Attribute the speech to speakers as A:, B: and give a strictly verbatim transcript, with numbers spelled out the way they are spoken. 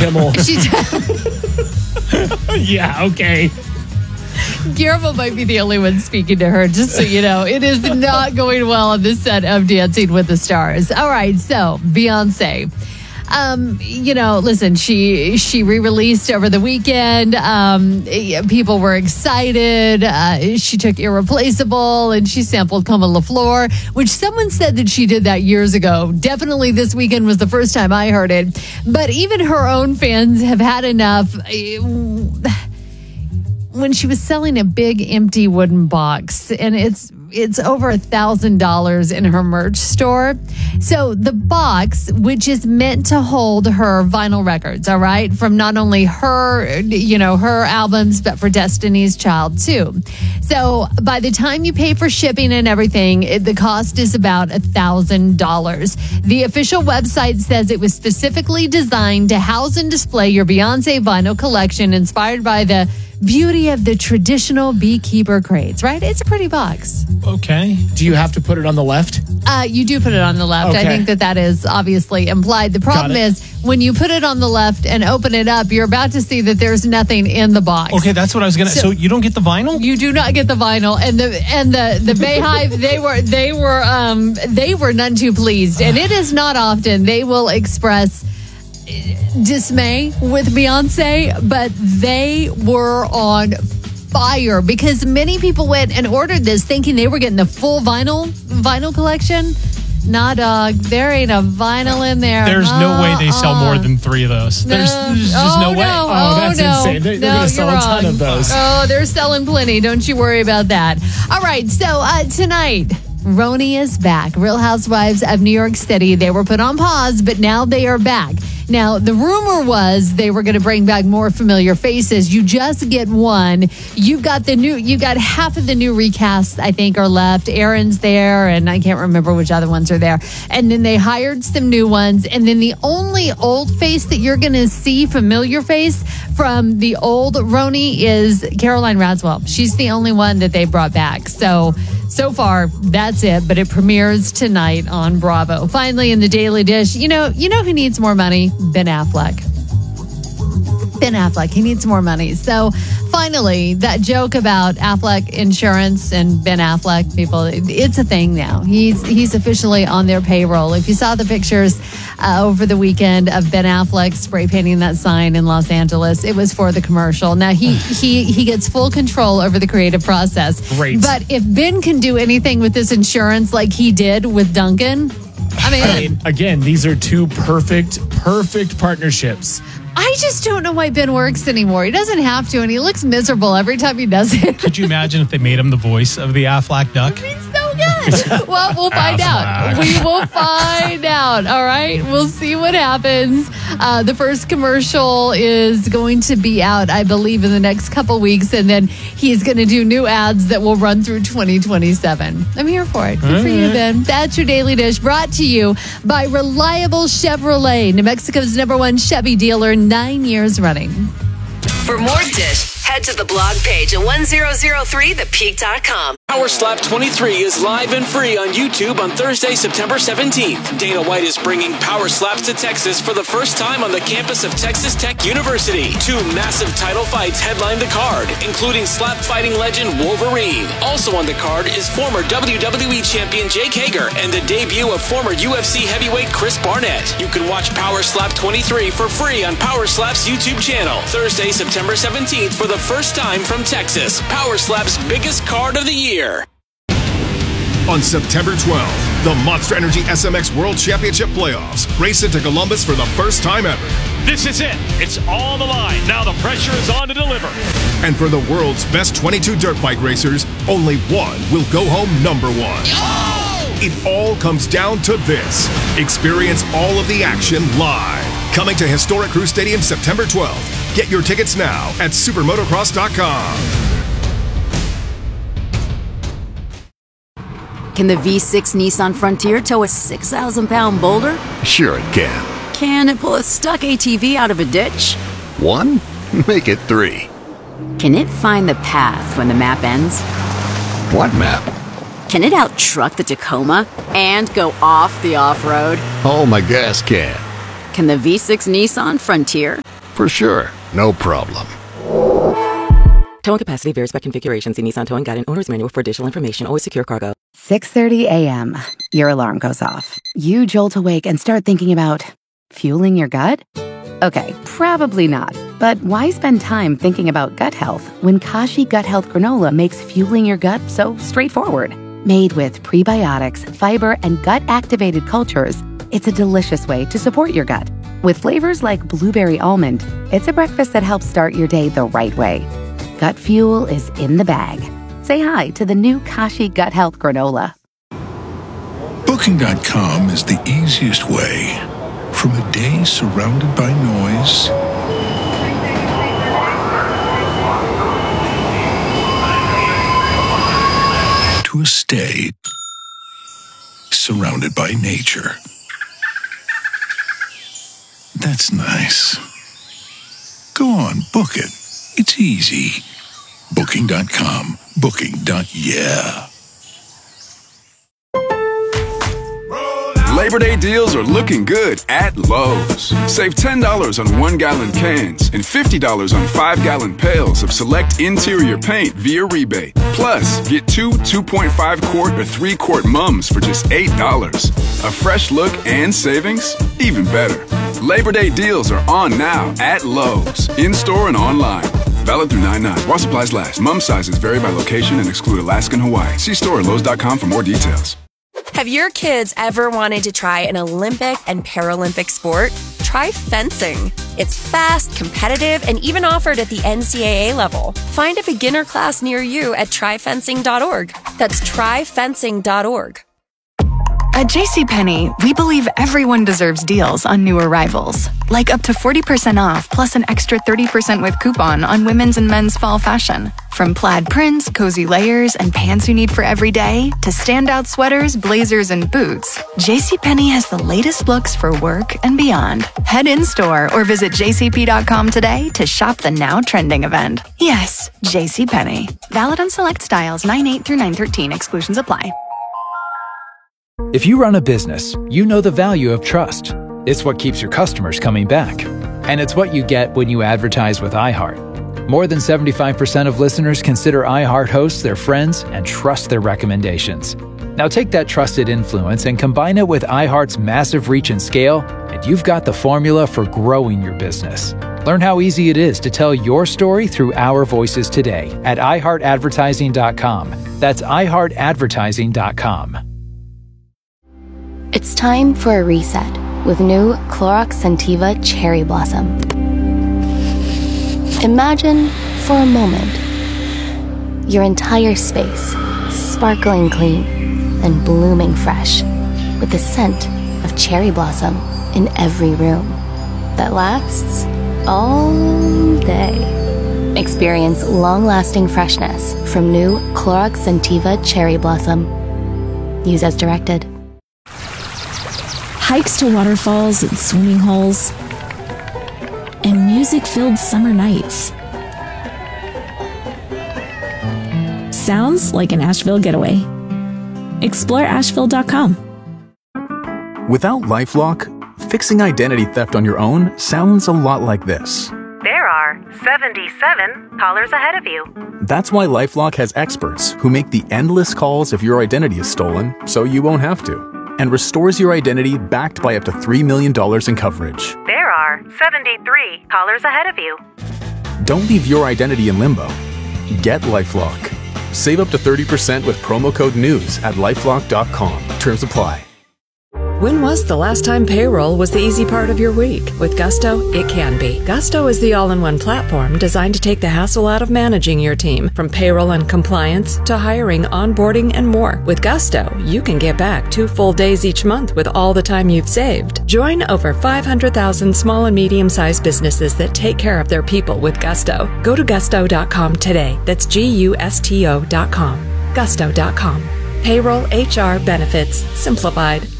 A: Kimmel.
B: She
A: Yeah, okay.
B: Guillermo might be the only one speaking to her, just so you know. It is not going well on the set of Dancing with the Stars. All right, so Beyonce. Um, you know, listen, she she re-released over the weekend. Um, people were excited. Uh, she took Irreplaceable and she sampled Comme La Flor, which someone said that she did that years ago. Definitely this weekend was the first time I heard it. But even her own fans have had enough. When she was selling a big empty wooden box, and it's it's over a thousand dollars in her merch store. So the box, which is meant to hold her vinyl records, all right, from not only her, you know, her albums, but for Destiny's Child too. So by the time you pay for shipping and everything, it, the cost is about a thousand dollars. The official website says it was specifically designed to house and display your Beyonce vinyl collection, inspired by the beauty of the traditional beekeeper crates, right? It's a pretty box.
A: Okay. Do you have to put it on the left?
B: Uh, you do put it on the left.
A: Okay.
B: I think that that is obviously implied. The problem is when you put it on the left and open it up, you're about to see that there's nothing in the box.
C: Okay, that's what I was gonna. So, so you don't get the vinyl?
B: You do not get the vinyl, and the and the the Bayhive they were they were um they were none too pleased, and it is not often they will express dismay with Beyonce, but they were on fire because many people went and ordered this thinking they were getting the full vinyl vinyl collection. Nah, dog, there ain't a vinyl in there.
C: There's
B: uh,
C: no way they sell
B: uh,
C: more than three of those.
B: No.
C: There's, there's just
B: oh,
C: no way.
B: No.
A: Oh,
B: oh,
A: that's
B: no.
A: insane. They're, they're
B: no,
A: going to sell
B: you're
A: a ton
B: wrong.
A: of those.
B: Oh, they're selling plenty. Don't you worry about that. All right, so uh, tonight, Roni is back. Real Housewives of New York City. They were put on pause, but now they are back. Now, the rumor was they were going to bring back more familiar faces. You just get one. You've got the new, you got half of the new recasts, I think, are left. Aaron's there, and I can't remember which other ones are there. And then they hired some new ones. And then the only old face that you're going to see, familiar face from the old Roni, is Caroline Radswell. She's the only one that they brought back. So, so far, that's it. But it premieres tonight on Bravo. Finally, in the Daily Dish, you know, you know who needs more money? Ben Affleck. Ben Affleck. He needs more money. So finally, that joke about Affleck Insurance and Ben Affleck people, it's a thing now. He's he's officially on their payroll. If you saw the pictures uh, over the weekend of Ben Affleck spray painting that sign in Los Angeles, it was for the commercial. Now he he he gets full control over the creative process.
A: Great.
B: But if Ben can do anything with this insurance like he did with Duncan, I mean,
A: I mean, again, these are two perfect, perfect partnerships.
B: I just don't know why Ben works anymore. He doesn't have to, and he looks miserable every time he does it.
C: Could you imagine if they made him the voice of the Affleck duck?
B: He's so good. Well, we'll find out. We will find out. All right. We'll see what happens. Uh, the first commercial is going to be out, I believe, in the next couple weeks, and then he's going to do new ads that will run through twenty twenty-seven. I'm here for it. Good for you, Ben. That's your Daily Dish, brought to you by Reliable Chevrolet, New Mexico's number one Chevy dealer, nine years running.
D: For more Dish, head to the blog page at ten oh three the peak dot com.
E: Power Slap twenty-three is live and free on YouTube on Thursday, September seventeenth. Dana White is bringing Power Slaps to Texas for the first time on the campus of Texas Tech University. Two massive title fights headline the card, including slap fighting legend Wolverine. Also on the card is former W W E champion Jake Hager and the debut of former U F C heavyweight Chris Barnett. You can watch Power Slap twenty-three for free on Power Slap's YouTube channel. Thursday, September seventeenth for the first time from Texas. Power Slap's biggest card of the year.
F: On September twelfth, the Monster Energy S M X World Championship Playoffs race into Columbus for the first time ever.
G: This is it. It's on the line. Now the pressure is on to deliver.
F: And for the world's best twenty-two dirt bike racers, only one will go home number one. Oh! It all comes down to this. Experience all of the action live. Coming to historic Crew Stadium September twelfth. Get your tickets now at supermotocross dot com.
H: Can the V six Nissan Frontier tow a six thousand pound boulder?
I: Sure it can.
H: Can it pull a stuck A T V out of a ditch?
I: One? Make it three.
H: Can it find the path when the map ends?
I: What map?
H: Can it out-truck the Tacoma and go off the off-road?
I: Oh, my gas can.
H: Can the V six Nissan Frontier
I: For sure. No problem.
J: Towing capacity varies by configuration. See Nissan Towing Guide and Owner's Manual for additional information. Always secure cargo.
K: six thirty a.m. Your alarm goes off. You jolt awake and start thinking about fueling your gut? Okay, probably not. But why spend time thinking about gut health when Kashi Gut Health Granola makes fueling your gut so straightforward? Made with prebiotics, fiber, and gut-activated cultures, it's a delicious way to support your gut. With flavors like blueberry almond, it's a breakfast that helps start your day the right way. Gut fuel is in the bag. Say hi to the new Kashi Gut Health Granola.
L: Booking dot com is the easiest way from a day surrounded by noise to a stay surrounded by nature. That's nice. Go on, book it. It's easy. Booking dot com. Booking. Yeah.
M: Labor Day deals are looking good at Lowe's. Save ten dollars on one-gallon cans and fifty dollars on five-gallon pails of select interior paint via rebate. Plus, get two two point five quart or three quart mums for just eight dollars. A fresh look and savings? Even better. Labor Day deals are on now at Lowe's, in-store and online. Valid through nine nine. While supplies last. Mum sizes vary by location and exclude Alaska and Hawaii. See store at Lowe's dot com for more details.
N: Have your kids ever wanted to try an Olympic and Paralympic sport? Try fencing. It's fast, competitive, and even offered at the N C double A level. Find a beginner class near you at try fencing dot org. That's try fencing dot org.
O: At JCPenney, we believe everyone deserves deals on new arrivals, like up to forty percent off plus an extra thirty percent with coupon on women's and men's fall fashion. From plaid prints, cozy layers, and pants you need for every day, to standout sweaters, blazers, and boots, JCPenney has the latest looks for work and beyond. Head in-store or visit j c p dot com today to shop the now trending event. Yes, JCPenney. Valid on select styles nine eight through nine thirteen. Exclusions apply.
P: If you run a business, you know the value of trust. It's what keeps your customers coming back. And it's what you get when you advertise with iHeart. More than seventy-five percent of listeners consider iHeart hosts their friends and trust their recommendations. Now take that trusted influence and combine it with iHeart's massive reach and scale, and you've got the formula for growing your business. Learn how easy it is to tell your story through our voices today at i heart advertising dot com. That's i heart advertising dot com.
Q: It's time for a reset with new Clorox Scentiva Cherry Blossom. Imagine, for a moment, your entire space sparkling clean and blooming fresh with the scent of cherry blossom in every room that lasts all day. Experience long-lasting freshness from new Clorox Scentiva Cherry Blossom. Use as directed.
R: Hikes to waterfalls and swimming holes, and music-filled summer nights. Sounds like an Asheville getaway. Explore asheville dot com.
S: Without LifeLock, fixing identity theft on your own sounds a lot like this.
T: There are seventy-seven callers ahead of you.
S: That's why LifeLock has experts who make the endless calls if your identity is stolen so you won't have to, and restores your identity backed by up to three million dollars in coverage.
T: There are seventy-three callers ahead of you.
S: Don't leave your identity in limbo. Get LifeLock. Save up to thirty percent with promo code NEWS at lifelock dot com. Terms apply.
U: When was the last time payroll was the easy part of your week? With Gusto, it can be. Gusto is the all-in-one platform designed to take the hassle out of managing your team, from payroll and compliance to hiring, onboarding, and more. With Gusto, you can get back two full days each month with all the time you've saved. Join over five hundred thousand small and medium-sized businesses that take care of their people with Gusto. Go to gusto dot com today. That's G U S T O dot com. gusto dot com. Payroll, H R, benefits, simplified.